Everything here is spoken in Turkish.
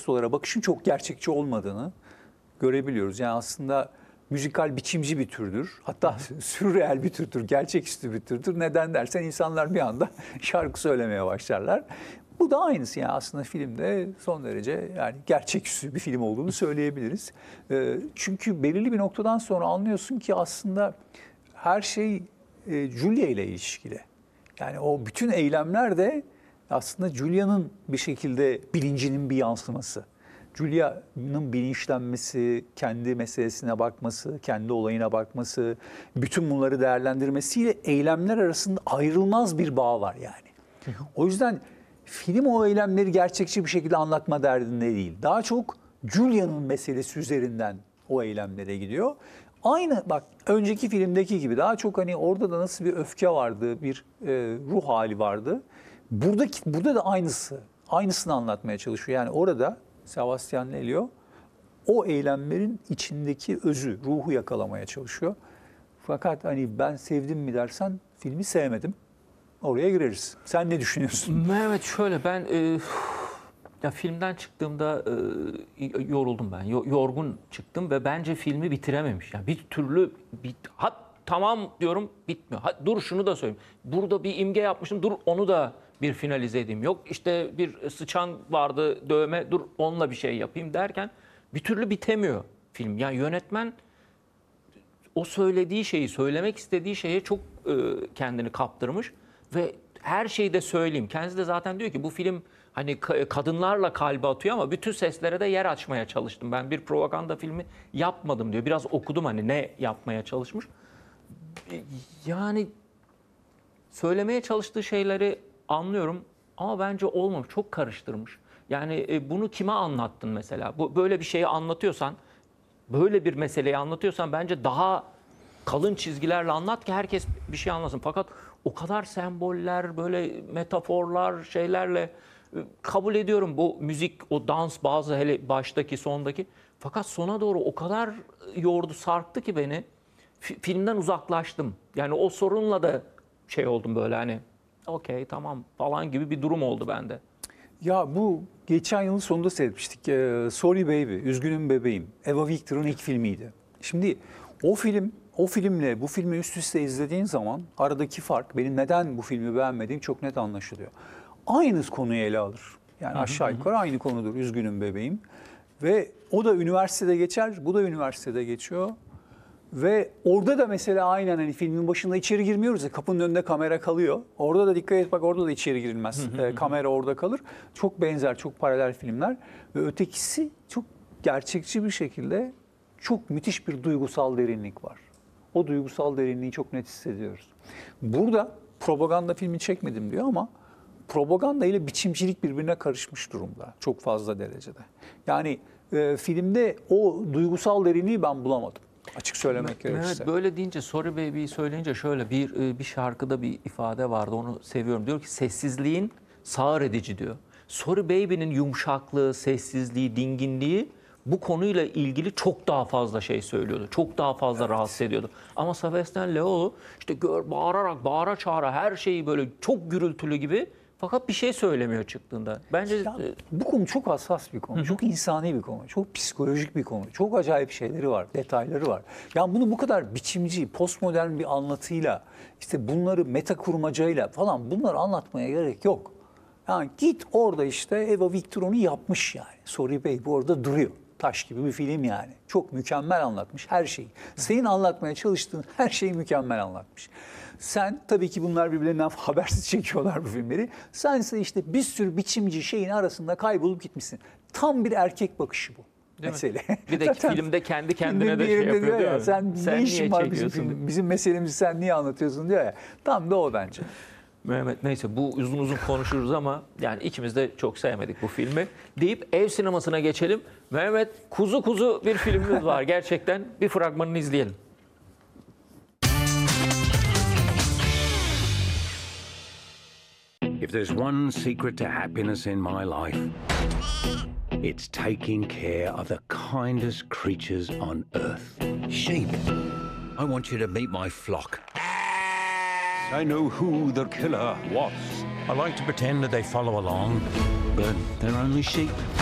Apostolara bakışın çok gerçekçi olmadığını görebiliyoruz. Yani aslında müzikal biçimci bir türdür. Hatta sürreel bir türdür, gerçeküstü bir türdür. Neden dersen insanlar bir anda şarkı söylemeye başlarlar. Bu da aynısı yani aslında filmde son derece yani gerçeküstü bir film olduğunu söyleyebiliriz. Çünkü belirli bir noktadan sonra anlıyorsun ki aslında her şey Julia ile ilişkili. Yani o bütün eylemler de aslında Julia'nın bir şekilde bilincinin bir yansıması. Julia'nın bilinçlenmesi, kendi meselesine bakması, kendi olayına bakması, bütün bunları değerlendirmesiyle eylemler arasında ayrılmaz bir bağ var yani. O yüzden film o eylemleri gerçekçi bir şekilde anlatma derdinde değil. Daha çok Julia'nın meselesi üzerinden o eylemlere gidiyor. Aynı bak önceki filmdeki gibi daha çok hani orada da nasıl bir öfke vardı, bir ruh hali vardı. Burada da aynısını anlatmaya çalışıyor. Yani orada Sebastian Lelio o eylemlerin içindeki özü, ruhu yakalamaya çalışıyor. Fakat hani ben sevdim mi dersen filmi sevmedim. Oraya gireriz. Sen ne düşünüyorsun? Mehmet şöyle ben ya filmden çıktığımda yoruldum ben. Yorgun çıktım ve bence filmi bitirememiş. Yani bir türlü tamam diyorum bitmiyor. Dur şunu da söyleyeyim. Burada bir imge yapmışım. Dur onu da bir finalize edeyim. Yok işte bir sıçan vardı dövme. Dur onunla bir şey yapayım derken bir türlü bitemiyor film. Yani yönetmen o söylediği şeyi, söylemek istediği şeye çok kendini kaptırmış ve her şeyi de söyleyeyim. Kendisi de zaten diyor ki bu film hani kadınlarla kalbe atıyor ama bütün seslere de yer açmaya çalıştım. Ben bir propaganda filmi yapmadım diyor. Biraz okudum hani ne yapmaya çalışmış. Yani söylemeye çalıştığı şeyleri anlıyorum ama bence olmamış. Çok karıştırmış. Yani bunu kime anlattın mesela? Böyle bir şeyi anlatıyorsan, böyle bir meseleyi anlatıyorsan bence daha kalın çizgilerle anlat ki herkes bir şey anlasın. Fakat o kadar semboller, böyle metaforlar, şeylerle kabul ediyorum bu müzik, o dans bazı hele baştaki, sondaki. Fakat sona doğru o kadar yordu, sarktı ki beni. Filmden uzaklaştım. Yani o sorunla da şey oldum böyle hani okey tamam falan gibi bir durum oldu bende. Ya bu geçen yılın sonunda seyretmiştik. Sorry Baby, Üzgünüm Bebeğim. Eva Victor'un ilk filmiydi. Şimdi o filmle bu filmi üst üste izlediğin zaman aradaki fark, benim neden bu filmi beğenmediğim çok net anlaşılıyor. Aynı konuyu ele alır. Yani aşağı yukarı aynı konudur Üzgünüm Bebeğim. Ve o da üniversitede geçer, bu da üniversitede geçiyor. Ve orada da mesela aynen hani filmin başında içeri girmiyoruz ya, kapının önünde kamera kalıyor. Orada da dikkat et bak, orada da içeri girilmez. Kamera orada kalır. Çok benzer, çok paralel filmler. Ve ötekisi çok gerçekçi bir şekilde çok müthiş bir duygusal derinlik var. O duygusal derinliği çok net hissediyoruz. Burada propaganda filmi çekmedim diyor ama propaganda ile biçimcilik birbirine karışmış durumda. Çok fazla derecede. Yani filmde o duygusal derinliği ben bulamadım. Açık söylemek gerekirse. Evet, böyle deyince Sorry Baby'yi söyleyince şöyle bir şarkıda bir ifade vardı, onu seviyorum. Diyor ki sessizliğin sağır edici diyor. Sorry Baby'nin yumuşaklığı, sessizliği, dinginliği bu konuyla ilgili çok daha fazla şey söylüyordu. Çok daha fazla rahatsız ediyordu. Ama Sebastian Lelio işte bağırarak, bağıra çağıra her şeyi böyle çok gürültülü gibi. Fakat bir şey söylemiyor çıktığında. Bence bu konu çok hassas bir konu, çok insani bir konu, çok psikolojik bir konu. Çok acayip şeyleri var, detayları var. Yani bunu bu kadar biçimci, postmodern bir anlatıyla, işte bunları meta kurmacayla falan bunları anlatmaya gerek yok. Yani git orada işte Eva Victor onu yapmış yani. Sorry Baby orada duruyor. Taş gibi bir film yani. Çok mükemmel anlatmış her şeyi. Senin anlatmaya çalıştığın her şeyi mükemmel anlatmış. Sen tabii ki bunlar birbirlerinden habersiz çekiyorlar bu filmleri. Sen ise işte bir sürü biçimci şeyin arasında kaybolup gitmişsin. Tam bir erkek bakışı bu. Değil mesele. Bir de filmde kendi kendine de şey yapıyor değil mi? Sen ne işin var bizim meselemizi sen niye anlatıyorsun diyor ya. Tam da o bence. Mehmet neyse bu uzun konuşuruz ama yani ikimiz de çok sevmedik bu filmi deyip ev sinemasına geçelim. Mehmet kuzu bir filmimiz var gerçekten, bir fragmanını izleyelim. If there's one secret to happiness in my life, it's taking care of the kindest creatures on earth. Sheep. I want you to meet my flock. I know who the killer was. I like to pretend that they follow along, But they're only sheep.